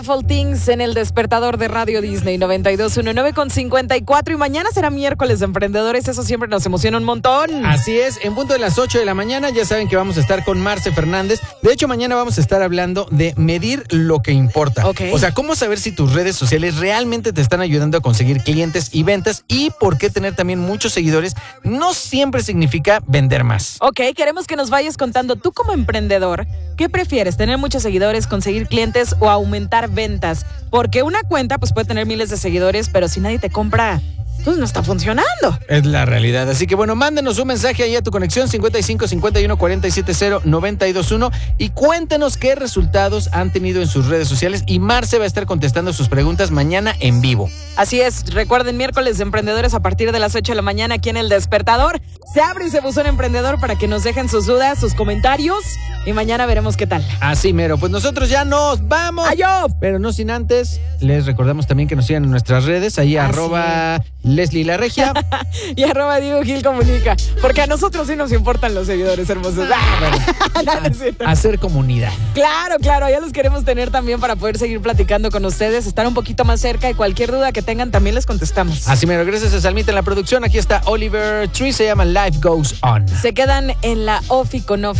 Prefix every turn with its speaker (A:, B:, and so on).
A: Beautiful Things en el despertador de Radio Disney 92.19 con 54 y mañana será miércoles de emprendedores, eso siempre nos emociona un montón.
B: Así es, en punto de las 8 de la mañana ya saben que vamos a estar con Marce Fernández. De hecho, mañana vamos a estar hablando de medir lo que importa.
A: Okay.
B: O sea, cómo saber si tus redes sociales realmente te están ayudando a conseguir clientes y ventas y por qué tener también muchos seguidores no siempre significa vender más.
A: Ok, queremos que nos vayas contando tú como emprendedor, ¿qué prefieres? ¿Tener muchos seguidores, conseguir clientes o aumentar ventas? Porque una cuenta pues puede tener miles de seguidores, pero si nadie te compra, pues no está funcionando.
B: Es la realidad. Así que bueno, mándenos un mensaje ahí a tu conexión 55 51 47 0 921 y cuéntenos qué resultados han tenido en sus redes sociales y Marce va a estar contestando sus preguntas mañana en vivo.
A: Así es, recuerden miércoles de emprendedores a partir de las 8 de la mañana aquí en El Despertador. Se abre ese buzón emprendedor para que nos dejen sus dudas, sus comentarios y mañana veremos qué tal.
B: Así mero, pues nosotros ya nos vamos.
A: ¡Adiós!
B: Pero no sin antes, les recordamos también que nos sigan en nuestras redes, ahí @ Leslie La Regia.
A: Y @ Diego Gil Comunica. Porque a nosotros sí nos importan los seguidores hermosos.
B: Hacer comunidad.
A: Claro, claro, ya los queremos tener también para poder seguir platicando con ustedes, estar un poquito más cerca y cualquier duda que tengan también les contestamos.
B: Así mero, gracias a Salmita en la producción. Aquí está Oliver Tree, se llama Life Goes On.
A: Se quedan en la Ofi con Ofi.